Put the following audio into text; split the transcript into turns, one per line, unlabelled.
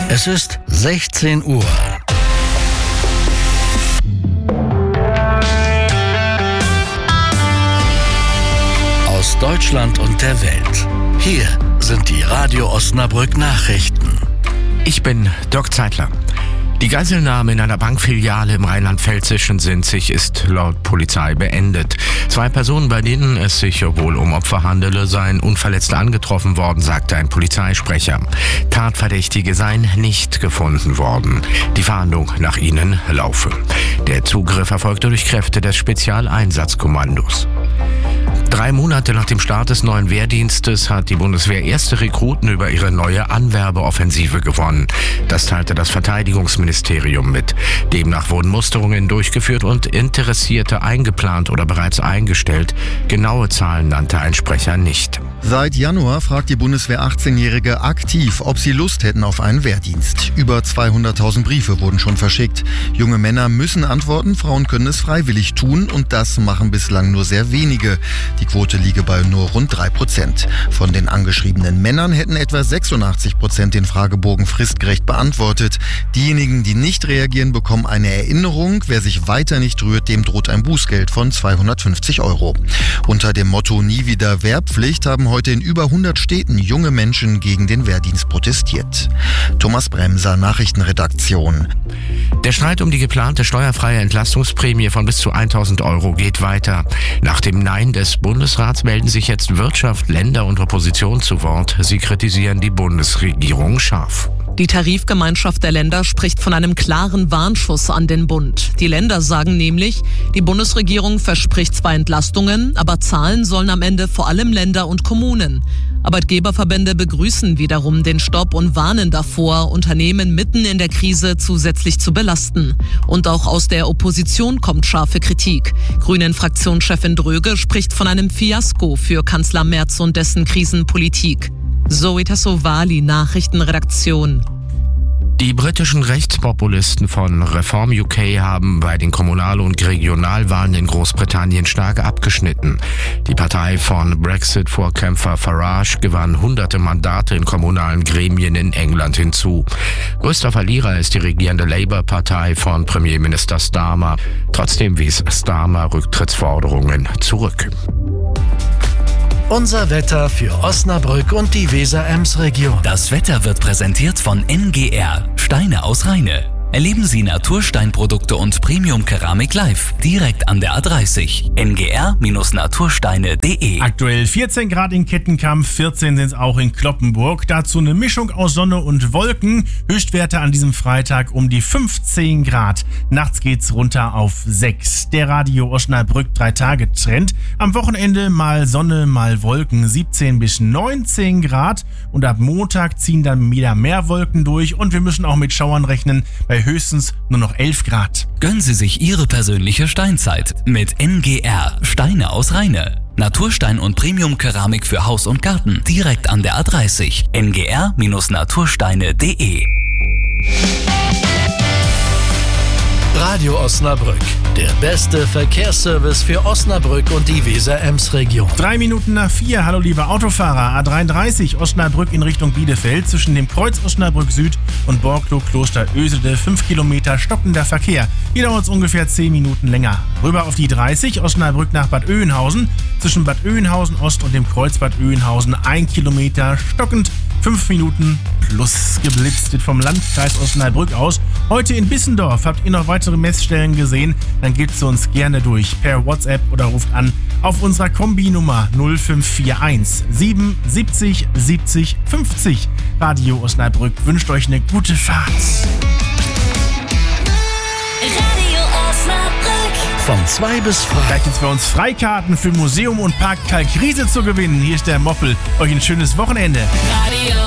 Es ist 16 Uhr. Aus Deutschland und der Welt. Hier sind die Radio Osnabrück Nachrichten.
Ich bin Dirk Zeitler. Die Geiselnahme in einer Bankfiliale im Rheinland-Pfälzischen Sinzig ist laut Polizei beendet. 2 Personen, bei denen es sich wohl um Opfer handele, seien unverletzt angetroffen worden, sagte ein Polizeisprecher. Tatverdächtige seien nicht gefunden worden. Die Fahndung nach ihnen laufe. Der Zugriff erfolgte durch Kräfte des Spezialeinsatzkommandos. 3 Monate nach dem Start des neuen Wehrdienstes hat die Bundeswehr erste Rekruten über ihre neue Anwerbeoffensive gewonnen. Das teilte das Verteidigungsministerium mit. Demnach wurden Musterungen durchgeführt und Interessierte eingeplant oder bereits eingestellt. Genaue Zahlen nannte ein Sprecher nicht.
Seit Januar fragt die Bundeswehr 18-Jährige aktiv, ob sie Lust hätten auf einen Wehrdienst. Über 200.000 Briefe wurden schon verschickt. Junge Männer müssen antworten, Frauen können es freiwillig tun und das machen bislang nur sehr wenige. Die Quote liege bei nur rund 3%. Von den angeschriebenen Männern hätten etwa 86% den Fragebogen fristgerecht beantwortet. Diejenigen, die nicht reagieren, bekommen eine Erinnerung. Wer sich weiter nicht rührt, dem droht ein Bußgeld von 250 €. Unter dem Motto Nie wieder Wehrpflicht haben heute in über 100 Städten junge Menschen gegen den Wehrdienst protestiert. Thomas Bremser, Nachrichtenredaktion.
Der Streit um die geplante steuerfreie Entlastungsprämie von bis zu 1.000 € geht weiter. Nach dem Nein des Bundesrats melden sich jetzt Wirtschaft, Länder und Opposition zu Wort. Sie kritisieren die Bundesregierung scharf.
Die Tarifgemeinschaft der Länder spricht von einem klaren Warnschuss an den Bund. Die Länder sagen nämlich, die Bundesregierung verspricht zwar Entlastungen, aber zahlen sollen am Ende vor allem Länder und Kommunen. Arbeitgeberverbände begrüßen wiederum den Stopp und warnen davor, Unternehmen mitten in der Krise zusätzlich zu belasten. Und auch aus der Opposition kommt scharfe Kritik. Grünen-Fraktionschefin Dröge spricht von einem Fiasko für Kanzler Merz und dessen Krisenpolitik. Zoe Tassovali, Nachrichtenredaktion.
Die britischen Rechtspopulisten von Reform UK haben bei den Kommunal- und Regionalwahlen in Großbritannien stark abgeschnitten. Die Partei von Brexit-Vorkämpfer Farage gewann hunderte Mandate in kommunalen Gremien in England hinzu. Größter Verlierer ist die regierende Labour-Partei von Premierminister Starmer. Trotzdem wies Starmer Rücktrittsforderungen zurück.
Unser Wetter für Osnabrück und die Weser-Ems-Region.
Das Wetter wird präsentiert von NGR, Steine aus Rheine. Erleben Sie Natursteinprodukte und Premium-Keramik live, direkt an der A30. ngr-natursteine.de.
Aktuell 14 Grad in Kettenkampf, 14 sind es auch in Cloppenburg. Dazu eine Mischung aus Sonne und Wolken. Höchstwerte an diesem Freitag um die 15 Grad. Nachts geht's runter auf 6. Der Radio Osnabrück 3-Tage-Trend. Am Wochenende mal Sonne, mal Wolken, 17 bis 19 Grad. Und ab Montag ziehen dann wieder mehr Wolken durch. Und wir müssen auch mit Schauern rechnen, bei höchstens nur noch 11 Grad.
Gönnen Sie sich Ihre persönliche Steinzeit mit NGR, Steine aus Rheine. Naturstein und Premium-Keramik für Haus und Garten, direkt an der A30. ngr-natursteine.de.
Radio Osnabrück, der beste Verkehrsservice für Osnabrück und die Weser-Ems-Region.
3 Minuten nach 4, hallo liebe Autofahrer, A33 Osnabrück in Richtung Bielefeld, zwischen dem Kreuz Osnabrück Süd und Borglo-Kloster Ösede, 5 Kilometer stockender Verkehr. Hier dauert es ungefähr 10 Minuten länger. Rüber auf die 30 Osnabrück nach Bad Oeynhausen, zwischen Bad Oeynhausen Ost und dem Kreuz Bad Oeynhausen 1 Kilometer stockend, 5 Minuten plus geblitzt wird vom Landkreis Osnabrück aus. Heute in Bissendorf. Habt ihr noch weitere Messstellen gesehen? Dann gebt sie uns gerne durch per WhatsApp oder ruft an auf unserer Kombi-Nummer 0541 77 70 50. Radio Osnabrück wünscht euch eine gute Fahrt.
Radio Osnabrück.
Von 2 bis frei.
Vielleicht gibt es bei uns Freikarten für Museum und Park Kalkriese zu gewinnen. Hier ist der Moppel. Euch ein schönes Wochenende.
Radio